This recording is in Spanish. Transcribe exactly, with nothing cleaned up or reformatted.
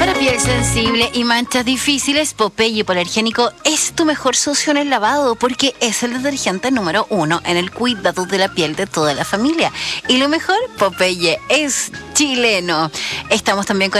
Para piel sensible y manchas difíciles, Popeye Hipoalergénico es tu mejor socio en el lavado porque es el detergente número uno en el cuidado de la piel de toda la familia. Y lo mejor, Popeye es chileno. Estamos también con